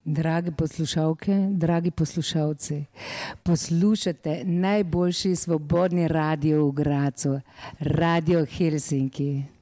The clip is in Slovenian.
Drage poslušalke, dragi poslušalci, poslušate najboljši svobodni radio v Grazu, Radio Helsinki.